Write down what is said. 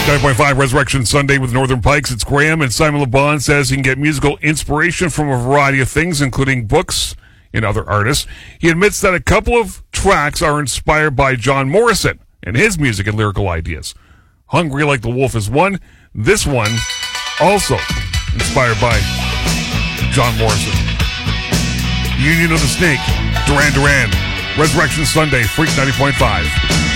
9.5 Resurrection Sunday with Northern Pikes. It's Graham, and Simon LeBon says he can get musical inspiration from a variety of things, including books and other artists. He admits that a couple of tracks are inspired by John Morrison and his music and lyrical ideas. Hungry Like the Wolf is one. This one also inspired by John Morrison. Union of the Snake, Duran Duran. Resurrection Sunday, Freak 90.5.